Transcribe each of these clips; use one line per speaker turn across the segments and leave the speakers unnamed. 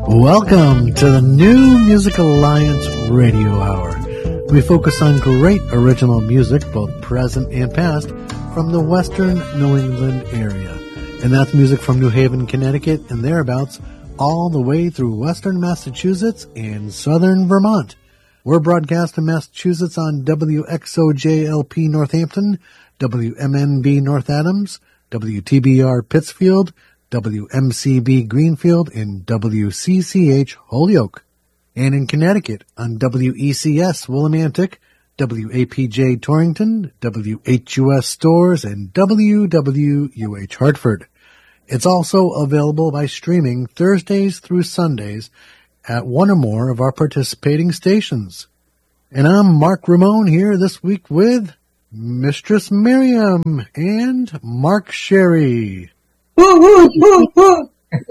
Welcome to the New Music Alliance Radio Hour. We focus on great original music, both present and past, from the western New England area. And that's music from New Haven, Connecticut, and thereabouts, all the way through western Massachusetts and southern Vermont. We're broadcast in Massachusetts on WXOJLP Northampton, WMNB North Adams, WTBR Pittsfield, WMCB Greenfield, and WCCH Holyoke. And in Connecticut on WECS Willimantic, WAPJ Torrington, WHUS Stores, and WWUH Hartford. It's also available by streaming Thursdays through Sundays at one or more of our participating stations. And I'm Mark Ramone here this week with Mistress Miriam and Mark Sherry.
Woo, woo, woo, woo.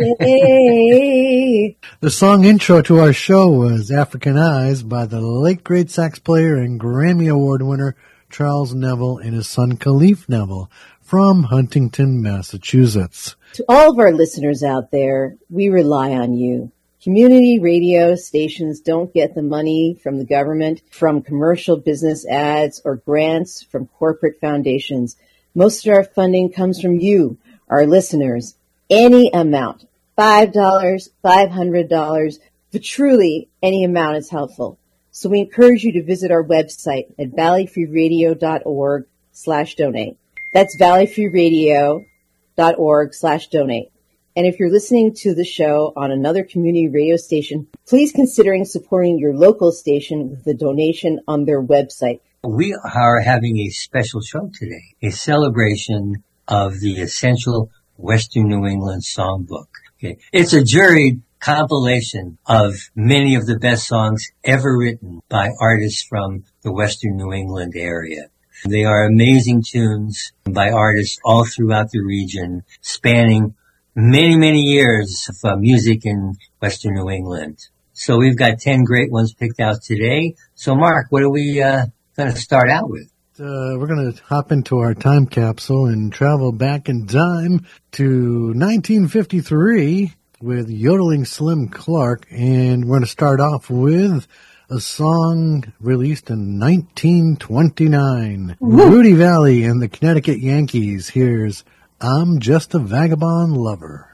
Yay.
The song intro to our show was African Eyes by the late great sax player and Grammy Award winner Charles Neville and his son Khalif Neville from Huntington, Massachusetts.
To all of our listeners out there, we rely on you. Community radio stations don't get the money from the government, from commercial business ads, or grants from corporate foundations. Most of our funding comes from you, our listeners. Any amount, $5, $500, but truly any amount is helpful. So we encourage you to visit our website at valleyfreeradio.org/donate. That's valleyfreeradio.org/donate. And if you're listening to the show on another community radio station, please consider supporting your local station with a donation on their website.
We are having a special show today, a celebration of the essential Western New England Songbook. Okay. It's a juried compilation of many of the best songs ever written by artists from the Western New England area. They are amazing tunes by artists all throughout the region, spanning many, many years of music in Western New England. So we've got 10 great ones picked out today. So Mark, what are we going to start out with?
We're going to hop into our time capsule and travel back in time to 1953 with Yodeling Slim Clark, and we're going to start off with a song released in 1929. Rudy Valley and the Connecticut Yankees. Here's I'm Just a Vagabond Lover.